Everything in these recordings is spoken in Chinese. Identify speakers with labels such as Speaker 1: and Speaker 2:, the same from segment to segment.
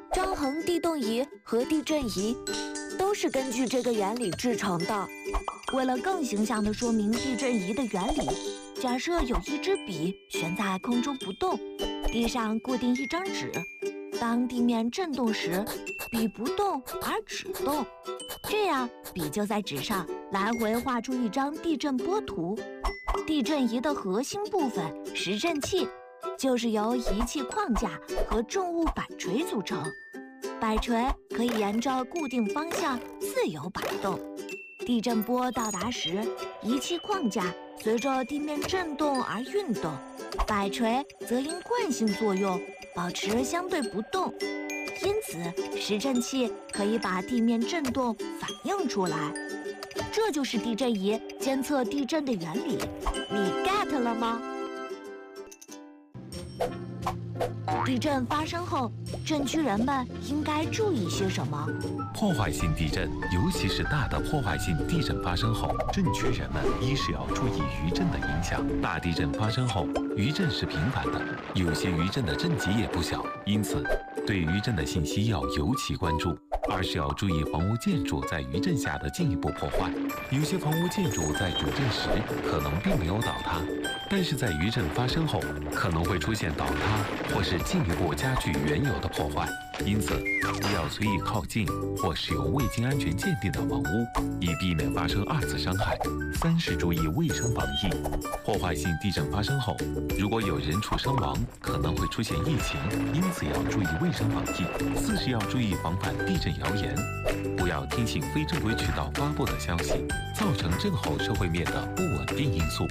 Speaker 1: 张衡地动仪和地震仪都是根据这个原理制成的。为了更形象地说明地震仪的原理，假设有一支笔悬在空中不动，地上固定一张纸，当地面震动时，笔不动而纸动，这样笔就在纸上来回画出一张地震波图。地震仪的核心部分实振器就是由仪器框架和重物摆锤组成，摆锤可以沿着固定方向自由摆动。地震波到达时，仪器框架随着地面震动而运动，摆锤则因惯性作用保持相对不动，因此实振器可以把地面震动反映出来。这就是地震仪监测地震的原理，你 get 了吗？地震发生后，震区人们应该注意些什么？
Speaker 2: 破坏性地震，尤其是大的破坏性地震发生后，震区人们一是要注意余震的影响。大地震发生后，余震是频繁的，有些余震的震级也不小，因此对余震的信息要尤其关注。二是要注意房屋建筑在余震下的进一步破坏，有些房屋建筑在主震时可能并没有倒塌，但是在余震发生后可能会出现倒塌或是进一步加剧原有的破坏，因此不要随意靠近或使用未经安全鉴定的房屋，以避免发生二次伤害。三是注意卫生防疫，破坏性地震发生后，如果有人畜伤亡，可能会出现疫情，因此要注意卫生防疫。四是要注意防范地震谣言，不要听信非正规渠道发布的消息，造成震后社会面的不稳定因素。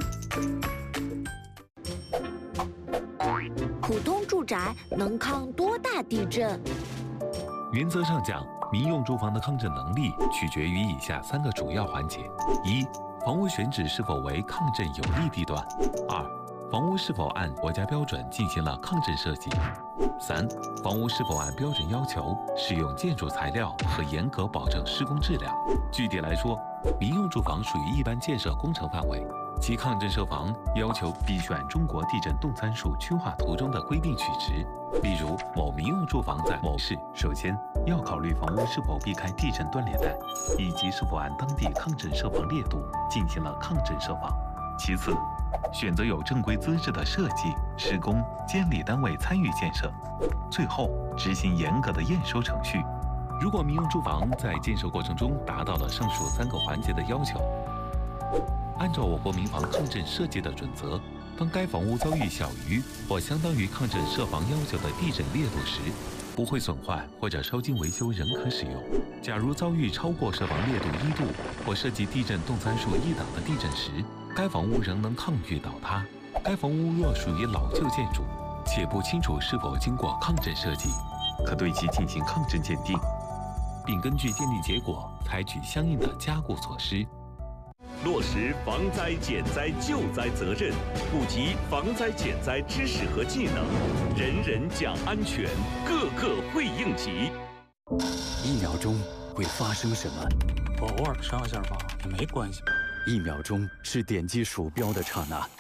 Speaker 1: 普通住宅能抗多大地震？
Speaker 2: 原则上讲，民用住房的抗震能力取决于以下三个主要环节：一、房屋选址是否为抗震有利地段；二、房屋是否按国家标准进行了抗震设计；三、房屋是否按标准要求使用建筑材料和严格保证施工质量。具体来说，民用住房属于一般建设工程范围，其抗震设防要求必须按中国地震动参数区划图中的规定取值。例如，某民用住房在某市，首先要考虑房屋是否避开地震断裂带，以及是否按当地抗震设防烈度进行了抗震设防。其次，选择有正规资质的设计、施工、监理单位参与建设。最后，执行严格的验收程序。如果民用住房在建设过程中达到了上述三个环节的要求，按照我国民房抗震设计的准则，当该房屋遭遇小于或相当于抗震设防要求的地震烈度时，不会损坏或者稍经维修仍可使用。假如遭遇超过设防烈度1度或涉及地震动参数1档的地震时，该房屋仍能抗御倒塌。该房屋若属于老旧建筑，且不清楚是否经过抗震设计，可对其进行抗震鉴定，并根据鉴定结果采取相应的加固措施。
Speaker 3: 落实防灾减灾救灾责任，普及防灾减灾知识和技能，人人讲安全，个个会应急。
Speaker 4: 1秒钟会发生什么？
Speaker 5: 偶尔上下吧，也没关系。
Speaker 4: 1秒钟是点击鼠标的刹那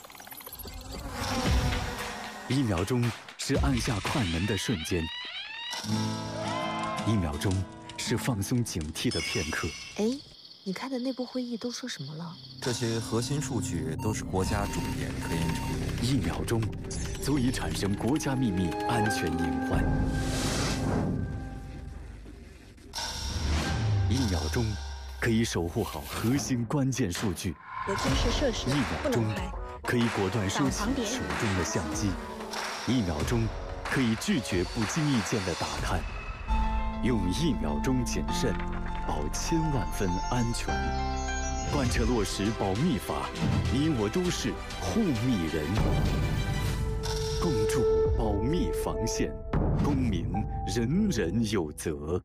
Speaker 4: ，1秒钟是按下快门的瞬间，1秒钟是放松警惕的片刻。
Speaker 1: 你开的内部会议都说什么了？
Speaker 6: 这些核心数据都是国家重点科研成果。
Speaker 4: 1秒钟足以产生国家秘密安全隐患。1秒钟可以守护好核心关键数据。
Speaker 7: 有军事设施
Speaker 4: 1秒钟可以果断收起手中的相机。1秒钟可以拒绝不经意间的打探。用1秒钟谨慎，保千万分安全。贯彻落实保密法，你我都是护密人。共筑保密防线，公民人人有责。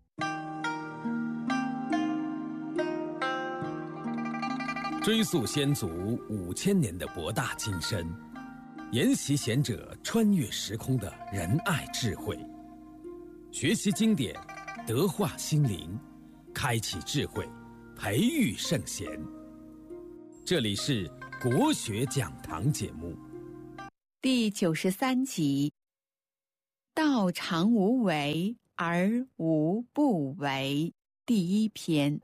Speaker 8: 追溯先祖5000年的博大精深，研习贤者穿越时空的仁爱智慧，学习经典，德化心灵，开启智慧，培育圣贤。这里是国学讲堂节目
Speaker 9: 第93集，道常无为，
Speaker 7: 而无不为第一篇。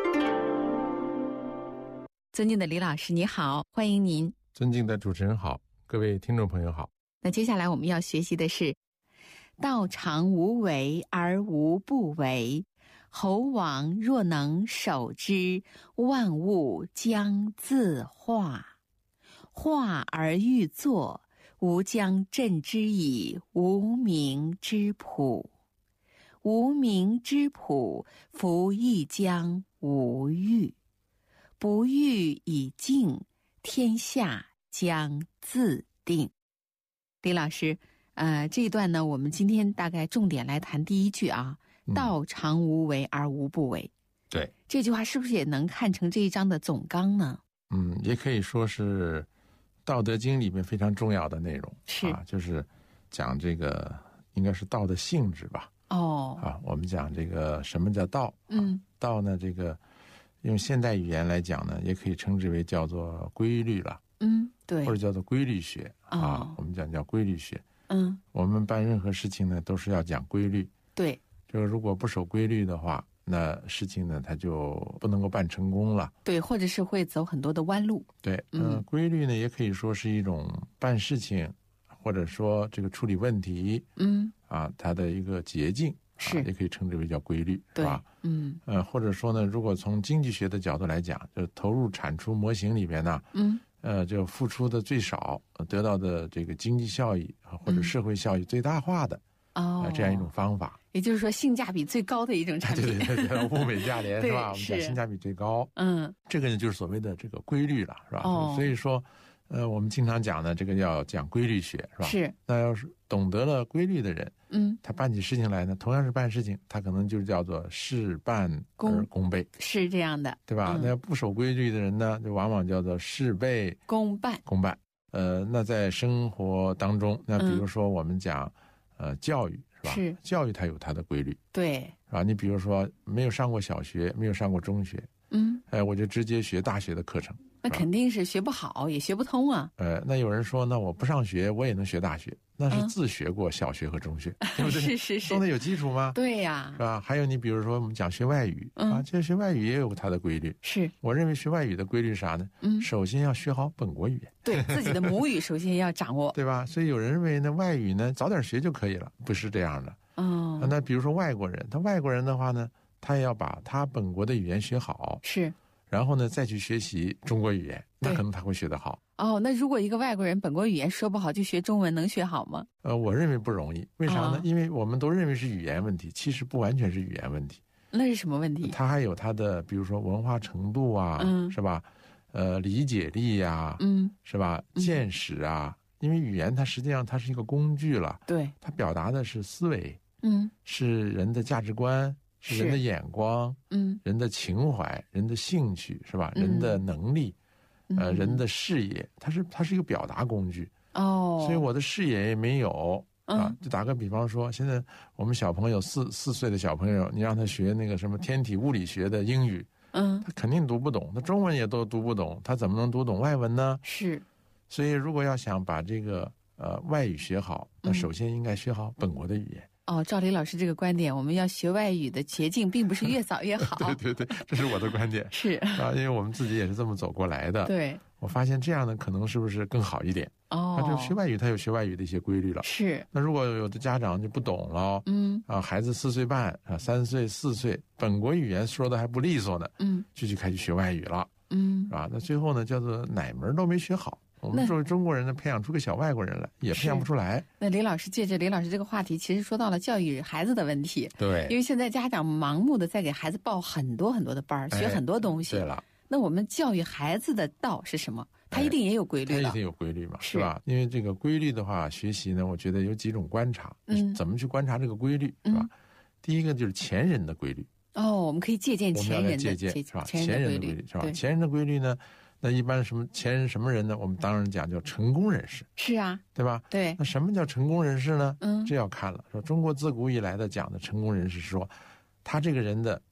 Speaker 7: 尊敬的李老师，你好，欢迎您。
Speaker 9: 尊敬的主持人好，各位听众朋友好。
Speaker 7: 那接下来我们要学习的是道常无为而无不为，猴王若能守之，万物将自化。化而欲作，吾将振之以无名之朴。无名之朴，夫亦将无欲。不欲以静，天下将自定。李老师，这一段呢，我们今天大概重点来谈第一句啊，道常无为而无不为。
Speaker 9: 对，
Speaker 7: 这句话是不是也能看成这一章的总纲呢？
Speaker 9: 也可以说是《道德经》里面非常重要的内容。
Speaker 7: 是
Speaker 9: 啊，就是讲这个应该是道的性质吧。我们讲这个什么叫道？道呢，这个用现代语言来讲呢，也可以称之为叫做规律了。
Speaker 7: 对，
Speaker 9: 或者叫做规律学我们讲叫规律学。我们办任何事情呢，都是要讲规律。
Speaker 7: 对，
Speaker 9: 这个如果不守规律的话，那事情呢，它就不能够办成功了。
Speaker 7: 对，或者是会走很多的弯路。
Speaker 9: 对，规律呢，也可以说是一种办事情，或者说这个处理问题，它的一个捷径，
Speaker 7: 是
Speaker 9: 也可以称之为叫规律，
Speaker 7: 对，
Speaker 9: 是吧？或者说呢，如果从经济学的角度来讲，就是投入产出模型里边呢，就付出的最少，得到的这个经济效益或者社会效益最大化的这样一种方法。
Speaker 7: 也就是说，性价比最高的一种产品。
Speaker 9: 对，物美价廉是吧？我们讲性价比最高。这个呢就是所谓的这个规律了，是吧？所以说，我们经常讲的这个要讲规律学，是吧？
Speaker 7: 是。
Speaker 9: 那要是懂得了规律的人，他办起事情来呢，同样是办事情，他可能就叫做事半而功倍，
Speaker 7: 是这样的，
Speaker 9: 对吧？那不守规律的人呢，就往往叫做事倍
Speaker 7: 功半。
Speaker 9: 那在生活当中，那比如说我们讲教育，是吧？
Speaker 7: 是。
Speaker 9: 教育它有它的规律，
Speaker 7: 对，
Speaker 9: 是吧？你比如说没有上过小学，没有上过中学，我就直接学大学的课程，
Speaker 7: 那肯定是学不好，也学不通啊。
Speaker 9: 那有人说，那我不上学，我也能学大学，那是自学过小学和中学，对不对？
Speaker 7: 是，
Speaker 9: 总得有基础吗？
Speaker 7: 对呀，
Speaker 9: 是吧？还有你比如说我们讲学外语这学外语也有它的规律。
Speaker 7: 是，
Speaker 9: 我认为学外语的规律是啥呢？首先要学好本国语言，
Speaker 7: 对自己的母语首先要掌握，
Speaker 9: 对吧？所以有人认为呢，外语呢早点学就可以了，不是这样的。那比如说外国人，他外国人的话呢，他也要把他本国的语言学好，
Speaker 7: 是，
Speaker 9: 然后呢再去学习中国语言，那可能他会学得好。
Speaker 7: 那如果一个外国人本国语言说不好，就学中文，能学好吗？
Speaker 9: 我认为不容易。为啥呢？因为我们都认为是语言问题，其实不完全是语言问题。
Speaker 7: 那是什么问题？
Speaker 9: 它还有它的，比如说文化程度啊，是吧？理解力呀，是吧？见识啊。因为语言它实际上它是一个工具了，
Speaker 7: 对，
Speaker 9: 它表达的是思维，是人的价值观，是人的眼光，人的情怀，人的兴趣，是吧？人的能力，人的视野，它是一个表达工具。所以我的视野也没有就打个比方说，现在我们小朋友4岁的小朋友，你让他学那个什么天体物理学的英语，他肯定读不懂，他中文也都读不懂，他怎么能读懂外文呢？
Speaker 7: 是。
Speaker 9: 所以如果要想把这个外语学好，那首先应该学好本国的语言。
Speaker 7: 照李老师这个观点，我们要学外语的捷径并不是越早越好。
Speaker 9: 对，这是我的观点。
Speaker 7: 是
Speaker 9: 因为我们自己也是这么走过来的。
Speaker 7: 对，
Speaker 9: 我发现这样的可能是不是更好一点？就学外语它有学外语的一些规律了。
Speaker 7: 是。
Speaker 9: 那如果有的家长就不懂了，孩子4岁半3岁4岁，本国语言说的还不利索呢，就开始学外语了，是吧？那最后呢，叫做哪门都没学好。我们作为中国人呢，培养出个小外国人来，也培养不出来。
Speaker 7: 那李老师借着李老师这个话题，其实说到了教育孩子的问题。
Speaker 9: 对，
Speaker 7: 因为现在家长盲目的在给孩子报很多很多的班，学很多东西。
Speaker 9: 对了，
Speaker 7: 那我们教育孩子的道是什么？他一定也有规律的。
Speaker 9: 他一定有规律嘛，是吧？因为这个规律的话，学习呢，我觉得有几种观察。怎么去观察这个规律，是吧？第一个就是前人的规律。
Speaker 7: 我们可以借鉴前人的
Speaker 9: 是吧？前人的规律是吧？前人的规律呢？那一般前人什么人呢？我们当然讲叫成功人士。
Speaker 7: 是啊，
Speaker 9: 对吧？
Speaker 7: 对。
Speaker 9: 那什么叫成功人士呢？这要看了。说中国自古以来的讲的成功人士，说他这个人的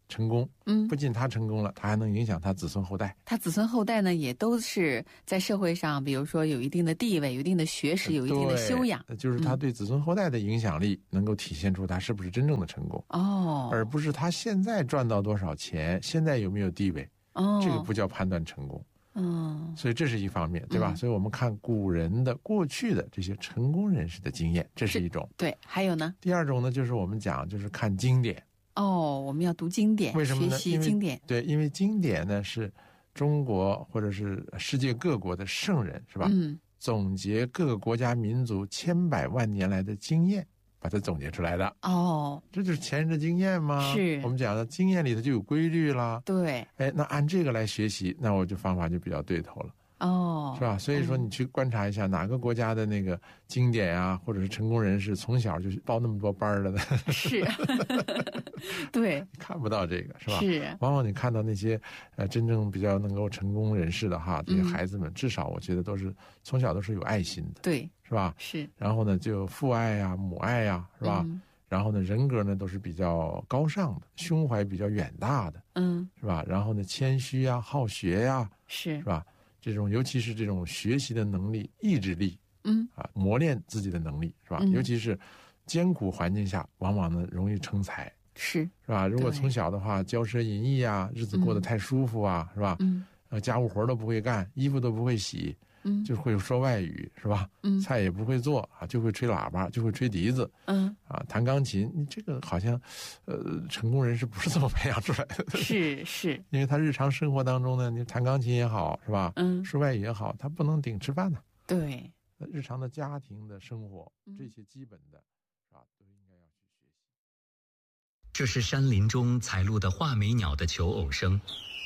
Speaker 9: 成功。不仅他成功了，他还能影响他子孙后代。
Speaker 7: 他子孙后代呢，也都是在社会上，比如说有一定的地位、有一定的学识、有一定的修养。
Speaker 9: 就是他对子孙后代的影响力，能够体现出他是不是真正的成功。而不是他现在赚到多少钱，现在有没有地位。这个不叫判断成功。所以这是一方面，对吧？所以我们看古人的过去的这些成功人士的经验，这是一种。
Speaker 7: 对，还有呢？
Speaker 9: 第二种呢，就是我们讲就是看经典。
Speaker 7: 我们要读经典，
Speaker 9: 为什么呢？
Speaker 7: 学习经典。
Speaker 9: 对，因为经典呢是中国或者是世界各国的圣人，是吧？总结各个国家民族千百万年来的经验，把它总结出来的。这就是前人的经验吗？
Speaker 7: 是
Speaker 9: 我们讲的经验里头就有规律啦。
Speaker 7: 对，
Speaker 9: 那按这个来学习，那我就方法就比较对头了。是吧？所以说你去观察一下哪个国家的那个经典啊，或者是成功人士，从小就报那么多班了的。
Speaker 7: 是，对，
Speaker 9: 看不到这个，是吧？
Speaker 7: 是，
Speaker 9: 往往你看到那些真正比较能够成功人士的哈，这些孩子们，至少我觉得都是从小都是有爱心的，
Speaker 7: 对，
Speaker 9: 是吧？
Speaker 7: 是。然
Speaker 9: 后呢，就有父爱呀、母爱呀，是吧？然后呢，人格呢都是比较高尚的，胸怀比较远大的，是吧？然后呢，谦虚呀、好学呀，是吧？这种尤其是这种学习的能力、意志力，磨练自己的能力，是吧？尤其是艰苦环境下，往往呢容易成才，是吧？如果从小的话骄奢淫逸啊，日子过得太舒服啊，是吧？家务活都不会干，衣服都不会洗，就会说外语，是吧？菜也不会做啊，就会吹喇叭，就会吹笛子，弹钢琴。你这个好像，成功人士不是这么培养出来的。
Speaker 7: 是，
Speaker 9: 因为他日常生活当中呢，你弹钢琴也好，是吧？说外语也好，他不能顶吃饭呢。
Speaker 7: 对，
Speaker 9: 日常的家庭的生活，这些基本的，都应该要去学习。
Speaker 10: 这是山林中采录的画眉鸟的求偶声。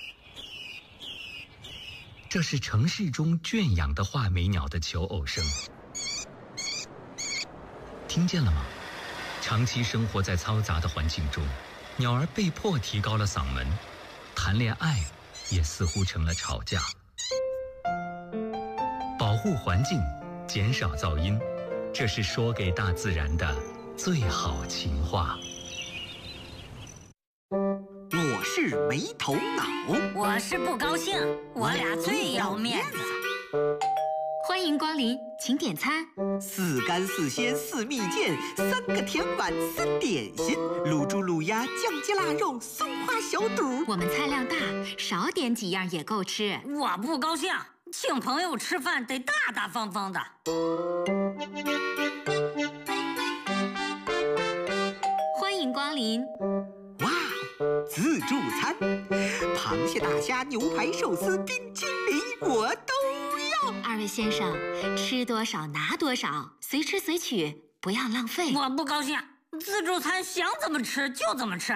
Speaker 10: 这是城市中圈养的画眉鸟的求偶声，听见了吗？长期生活在嘈杂的环境中，鸟儿被迫提高了嗓门，谈恋爱也似乎成了吵架。保护环境，减少噪音，这是说给大自然的最好情话。
Speaker 11: 我是没头脑，
Speaker 12: 我是不高兴，我俩最要面子。
Speaker 13: 欢迎光临，请点餐。
Speaker 11: 4干4鲜4蜜饯，3个甜碗3点心，卤猪卤鸭酱鸡腊肉松花小肚。
Speaker 13: 我们菜量大，少点几样也够吃。
Speaker 12: 我不高兴，请朋友吃饭得大大方方的。
Speaker 13: 欢迎光临。
Speaker 11: 自助餐，螃蟹、大虾、牛排、寿司、冰淇淋，我都要。
Speaker 13: 2位先生，吃多少拿多少，随吃随取，不要浪费。
Speaker 12: 我不高兴，自助餐想怎么吃就怎么吃。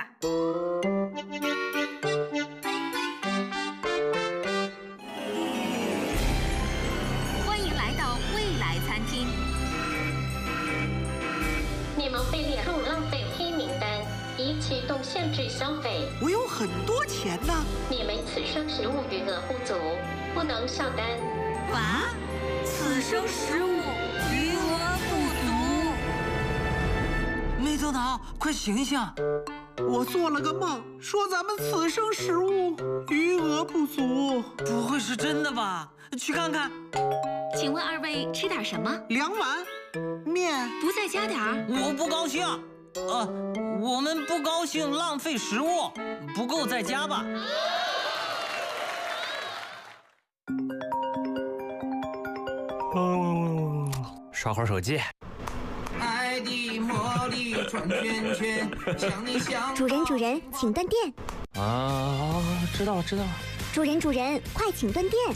Speaker 13: 欢迎来到未来餐厅。
Speaker 14: 你们被列入浪费黑名单，已启动限制消费。
Speaker 11: 我有很多钱呢。
Speaker 14: 你们此生食物余额不足，不能上单。
Speaker 12: 此生食物余额不
Speaker 15: 足。没头脑，快醒醒！
Speaker 11: 我做了个梦，说咱们此生食物余额不足。
Speaker 15: 不会是真的吧？去看看。
Speaker 13: 请问2位吃点什么
Speaker 11: ？2碗面。
Speaker 13: 不再加点儿？
Speaker 15: 我不高兴。我们不高兴浪费食物，不够再加吧。
Speaker 16: 刷会儿手机。
Speaker 15: 爱的魔力转圈圈，想你想。
Speaker 17: 主人，请断电。
Speaker 16: 知道了。
Speaker 17: 主人，快请断电。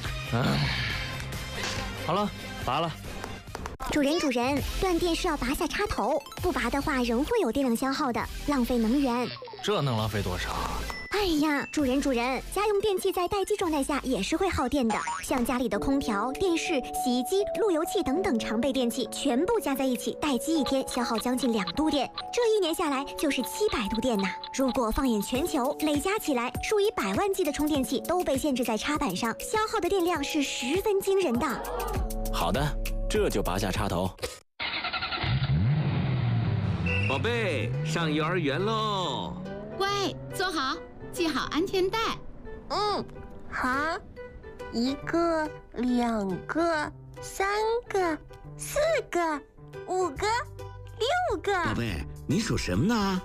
Speaker 16: 好了，拔了。
Speaker 17: 主人，断电是要拔下插头，不拔的话仍会有电量消耗的，浪费能源。
Speaker 16: 这能浪费多少？
Speaker 17: 哎呀，主人，家用电器在待机状态下也是会耗电的，像家里的空调、电视、洗衣机、路由器等等常备电器，全部加在一起，待机1天消耗将近2度电，这1年下来就是700度电呐。如果放眼全球，累加起来，数以百万计的充电器都被限制在插板上，消耗的电量是十分惊人的。
Speaker 16: 好的，这就拔下插头。
Speaker 18: 宝贝，上幼儿园喽！
Speaker 7: 乖，坐好，系好安全带。
Speaker 18: 好，1个、2个、3个、4个、5个、6个。
Speaker 19: 宝贝，你数什么呢？